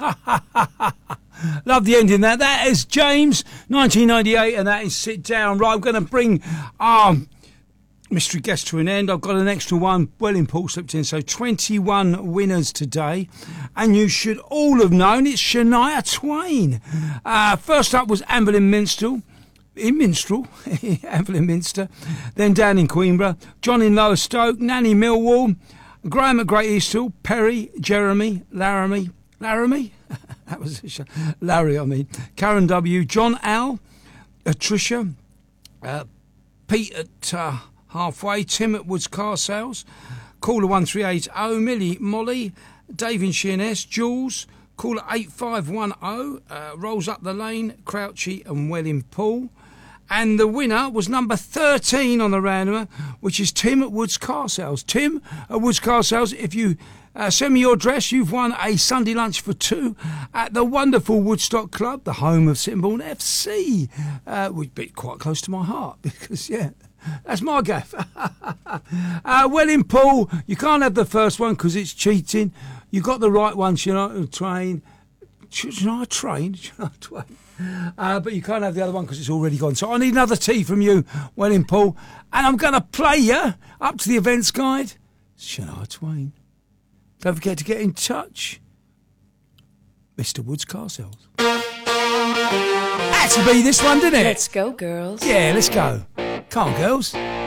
Love the ending there. That is James, 1998, and that is Sit Down. Right, I'm going to bring our mystery guest to an end. I've got an extra one. Well, in Paul slipped in, so 21 winners today. And you should all have known it's Shania Twain. First up was Amberlin Minstrel. Amberlin Minster. Then down in Queenborough, John in Lowestoke, Nanny Millwall, Graham at Great Eastall, Perry, Jeremy, Laramie. That was Larry, I mean. Karen W, John Al, Tricia, Pete at Halfway, Tim at Woods Car Sales, caller 1380, Millie, Molly, Dave in Sheerness, Jules, caller 8510, Rolls Up the Lane, Crouchy and Welling Pool. And the winner was number 13 on the randomer, which is Tim at Woods Car Sales. Tim at Woods Car Sales, if you send me your address, you've won a Sunday lunch for two at the wonderful Woodstock Club, the home of Sittingbourne FC, which be quite close to my heart because, yeah, that's my gaff. Welling Pool, you can't have the first one because it's cheating. You got the right one, Shania Twain. Shania Twain. But you can't have the other one because it's already gone. So I need another tea from you, Welling Pool. And I'm going to play you up to the events guide. Shania Twain. Don't forget to get in touch. Mr. Woods Car Sales. Had to be this one, didn't it? Let's go, girls. Yeah, let's go. Come on, girls.